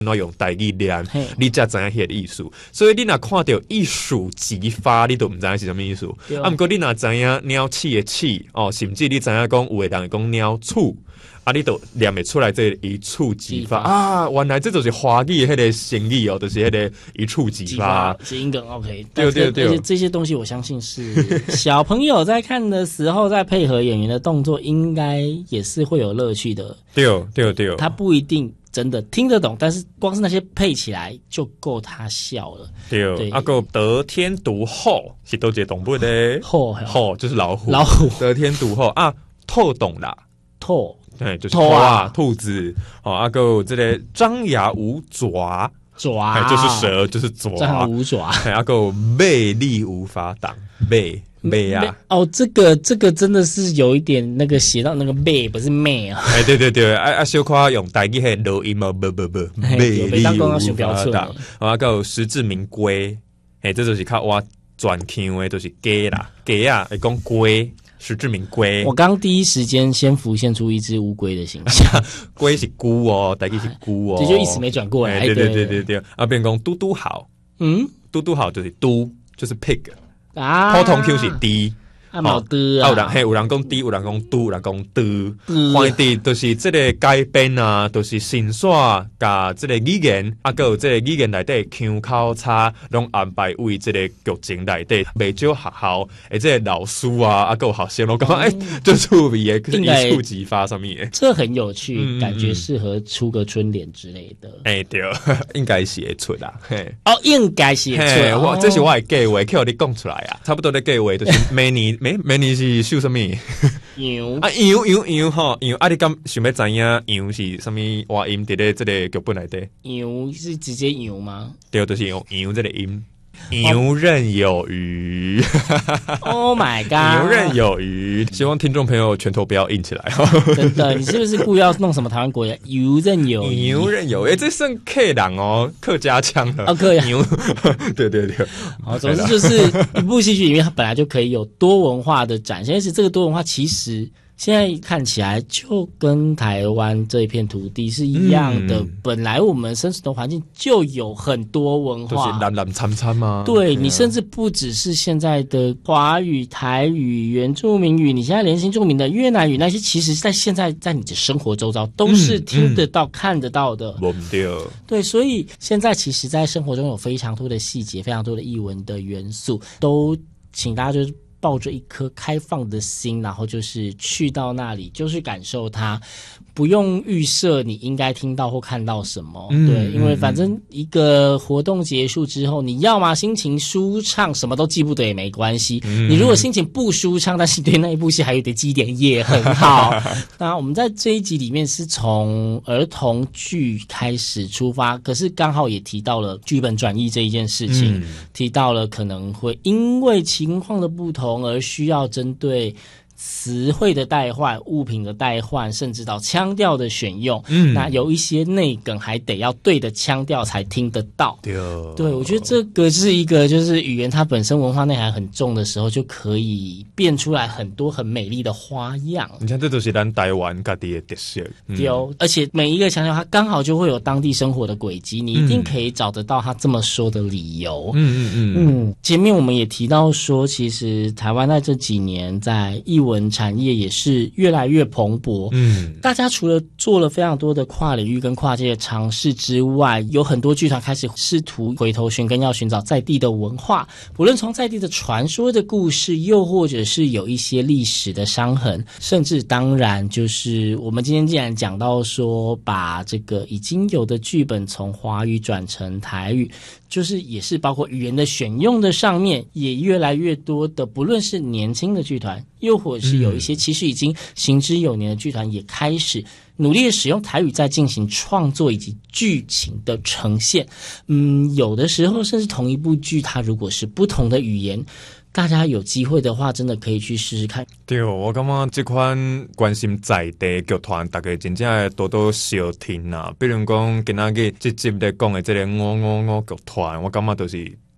然后用台语念，你才知影迄个意思。所以你若看到一触即发，你都唔知影是什么意思。啊，不过你若知影鸟鼠的鼠哦，甚至你知影讲有的人会讲鸟鼠。啊，你都念得出来这一触即发啊！原来这就是华语的迄个成语哦，就是迄个一触即发， 谐音梗 OK。 对对对， 这些东西我相信是小朋友在看的时候，再配合演员的动作，应该也是会有乐趣的。 对对对， 他不一定真的听得懂，但是光是那些配起来就够他笑了。 对，啊个得天独厚是多节动物的厚就是老虎，得天独厚啊，透懂啦， 透。 对，就是兔啊，兔子哦，啊个这个张牙舞爪，就是蛇，就是爪， 张牙舞爪， 啊个魅力无法挡，魅啊， 哦，这个真的是有一点那个写到那个魅，不是媚啊， 对，啊小可用台语迄录音嘛，不，魅力无法挡，啊个实至名归，这就是较我转腔的，就是鸡啦，鸡啊，会讲龟。实至名归。 我刚第一时间先浮现出一只乌龟的形象， 龟是龟哦，台语是龟哦， 这就一时没转过来。 对，啊，变讲嘟嘟好，嘟好就是嘟，就是 pig 啊， 普通 Q 是 D。 啊，冇的啊， 有人讲 D， 有人讲嘟，有人讲嘟，反正就是这个改编啊，都是新刷甲这个语言，啊，还有这个语言内底腔口差，拢安排为这个剧情内底，袂少学校诶，这个老师啊，还有学生，我感觉就趣味诶，一触即发上面， 这很有趣，感觉适合出个春联之类的。 对，应该是会出啦。 哦，应该是会出， 这是我的计划，叫你讲出来啊，差不多的计划就是每年。每年是秀什么？ 羊啊，羊吼，羊啊！你敢想要知影羊是什么话音？伫咧这个剧本内底， 羊是直接羊吗？ 对，就是用羊这个音。游刃有余 ，Oh my god！ 游刃有余，希望听众朋友拳头不要硬起来。 真的，你是不是故意要弄什么台湾国家？游刃有余， 游刃有余，这算客人哦，客家腔了。 哦，客家， 对。 好，总之就是一部戏剧里面，它本来就可以有多文化的展现，而且这个多文化其实。现在看起来就跟台湾这一片土地是一样的，本来我们生存的环境就有很多文化， 都是蓝蓝参参嘛。 对，你甚至不只是现在的华语、台语、原住民语，你现在连新住民的越南语那些，其实在现在在你的生活周遭都是听得到、看得到的。对，所以现在其实在生活中有非常多的细节、非常多的艺文的元素，都请大家就是抱着一颗开放的心，然后就是去到那里，就是感受它，不用预设你应该听到或看到什么。对，因为反正一个活动结束之后，你要嘛心情舒畅，什么都记不得也没关系。你如果心情不舒畅，但是对那一部戏还有点记忆点也很好。那我们在这一集里面是从儿童剧开始出发，可是刚好也提到了剧本转译这一件事情，提到了可能会因为情况的不同而需要针对词汇的代换、物品的代换，甚至到腔调的选用，那有一些内梗还得要对的腔调才听得到。对，我觉得这个是一个就是语言它本身文化内涵很重的时候，就可以变出来很多很美丽的花样。 你看，这都是咱台湾各地的特色。 对，而且每一个腔调它刚好就会有当地生活的轨迹，你一定可以找得到他这么说的理由。前面我们也提到说，其实台湾在这几年在艺文产业也是越来越蓬勃。大家除了做了非常多的跨领域跟跨界的尝试之外，有很多剧团开始试图回头寻根，要寻找在地的文化，不论从在地的传说的故事，又或者是有一些历史的伤痕，甚至当然就是我们今天既然讲到说把这个已经有的剧本从华语转成台语，就是也是包括语言的选用的上面也越来越多的，不论是年轻的剧团，又或者是有一些其实已经行之有年的剧团，也开始努力的使用台语在进行创作以及剧情的呈现。有的时候甚至同一部剧，它如果是不同的语言，大家有机会的话真的可以去试试看。 对，我感觉这款关心在地剧团大家真正会多多小听啊，比如讲今仔日这集咧讲的这个555剧团，我感觉都是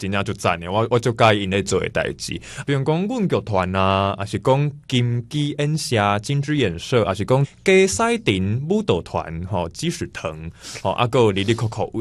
真正就赞的，我就介意因咧做的代志，比如讲阮剧团啊，还是讲金鸡演社、金枝演社，还是讲鸡西顶舞蹈团吼、鸡屎藤吼，啊个里里扣扣